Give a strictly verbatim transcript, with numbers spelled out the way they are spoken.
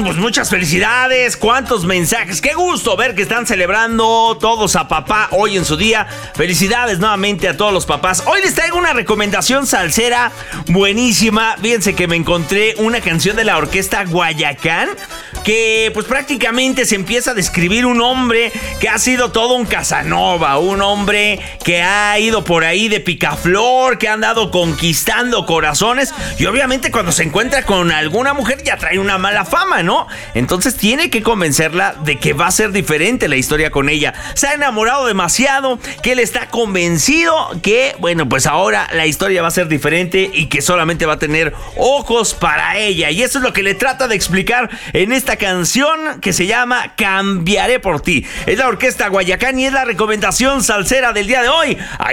pues muchas felicidades, cuántos mensajes, qué gusto ver que están celebrando todos a papá hoy en su día. Felicidades nuevamente a todos los papás. Hoy les traigo una recomendación salsera buenísima. Fíjense que me encontré una canción de la orquesta Guayacán que pues prácticamente se empieza a describir un hombre que ha sido todo un Casanova, un hombre que ha ido por ahí de picaflor, que ha andado conquistando corazones y obviamente cuando se encuentra con alguna mujer ya trae una mala fama, ¿no? Entonces tiene que convencerla de que va a ser diferente la historia con ella. Se ha enamorado demasiado, que él está convencido que, bueno, pues ahora la historia va a ser diferente y que solamente va a tener ojos para ella. Y eso es lo que le trata de explicar en esta canción que se llama Cambiaré por ti. Es la orquesta Guayacán y es la recomendación salsera del día de hoy.